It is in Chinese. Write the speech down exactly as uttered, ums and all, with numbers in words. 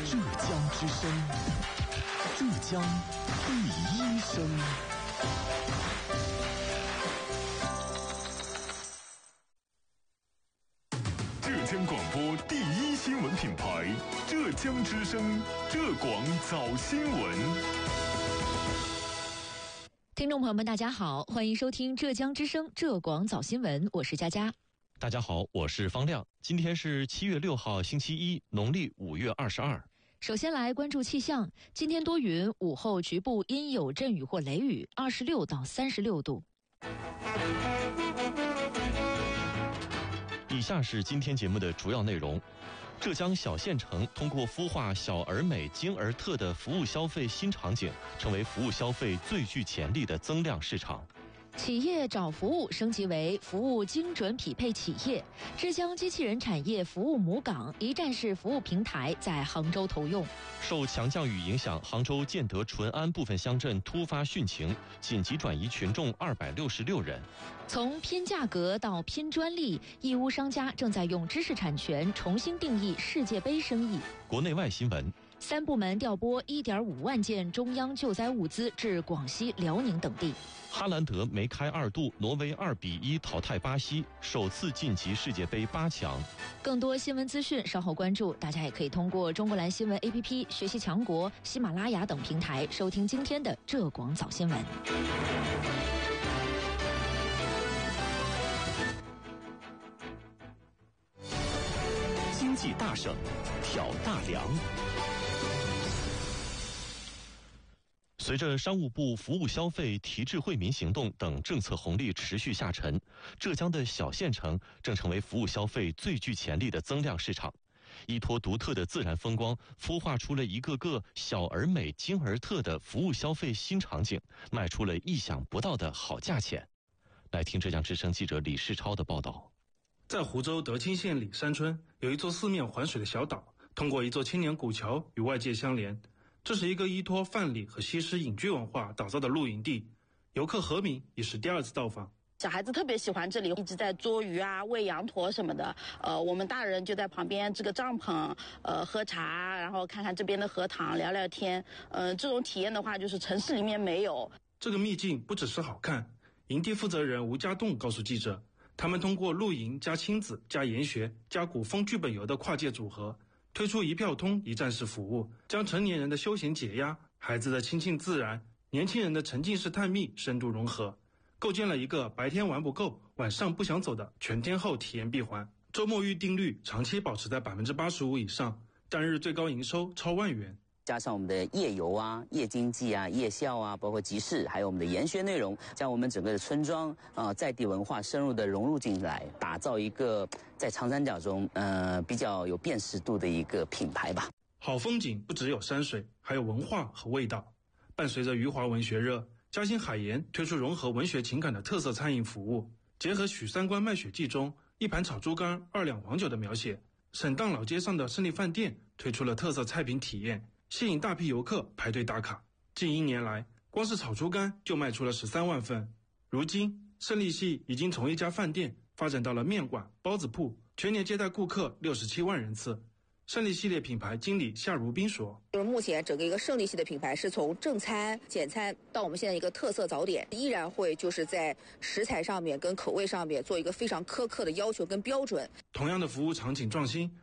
浙江之声，浙江第一声。浙江广播第一新闻品牌，浙江之声，浙广早新闻。 听众朋友们，大家好，欢迎收听浙江之声浙广早新闻，我是佳佳。 大家好，我是方亮。今天是七月六号，星期一，农历五月二十二。 首先来关注气象，今天多云，午后局部阴有阵雨或雷雨，二十六到三十六度。 以下是今天节目的主要内容。浙江小县城通过孵化小而美、精而特的服务消费新场景，成为服务消费最具潜力的增量市场。 企业找服务升级为服务精准匹配企业，浙江机器人产业服务母港一站式服务平台在杭州投用。 受强降雨影响，杭州建德淳安部分乡镇突发汛情，紧急转移群众二百六十六人。 从拼价格到拼专利，义乌商家正在用知识产权重新定义世界杯生意。 国内外新闻。 三部门调拨一点五万件中央救灾物资至广西、辽宁等地。 哈兰德梅开二度，挪威二比一淘汰巴西，首次晋级世界杯八强。 更多新闻资讯稍后关注，大家也可以通过中国蓝新闻 A P P、学习强国、喜马拉雅等平台收听今天的浙广早新闻。 经济大省，挑大梁。 随着商务部服务消费、提质惠民行动等政策红利持续下沉，浙江的小县城正成为服务消费最具潜力的增量市场。依托独特的自然风光，孵化出了一个个小而美、精而特的服务消费新场景，卖出了意想不到的好价钱。来听浙江之声记者李世超的报道。 在湖州德清县里山村有一座四面环水的小岛，通过一座青年古桥与外界相连。这是一个依托范蠡和西施隐居文化打造的露营地，游客何敏已是第二次到访。 小孩子特别喜欢这里，一直在捉鱼啊、喂羊驼什么的。呃，我们大人就在旁边支个帐篷，呃，喝茶，然后看看这边的荷塘，聊聊天。呃，这种体验的话，就是城市里面没有。 这个秘境不只是好看，营地负责人吴家栋告诉记者，他们通过露营加亲子加研学加古风剧本游的跨界组合，推出一票通一站式服务，将成年人的休闲解压、孩子的亲近自然、年轻人的沉浸式探秘深度融合，构建了一个白天玩不够、晚上不想走的全天候体验闭环。周末预订率长期保持在百分之八十五以上，单日最高营收超万元。 加上我们的夜游啊、夜经济啊、夜校啊，包括集市，还有我们的研学内容，将我们整个的村庄啊、呃、在地文化深入的融入进来，打造一个在长三角中呃比较有辨识度的一个品牌吧。 好风景不只有山水，还有文化和味道。伴随着余华文学热，嘉兴海盐推出融合文学情感的特色餐饮服务，结合许三观卖血记中一盘炒猪肝二两黄酒的描写，沈荡老街上的胜利饭店推出了特色菜品体验，吸引大批游客排队打卡。近一年来，光是炒猪肝就卖出了十三万份。如今，胜利系已经从一家饭店发展到了面馆、包子铺，全年接待顾客六十七万人次。胜利系列品牌经理夏如冰说， 就是目前整个一个胜利系的品牌是从正餐、简餐到我们现在一个特色早点，依然会就是在食材上面跟口味上面做一个非常苛刻的要求跟标准。 同样的服务场景创新，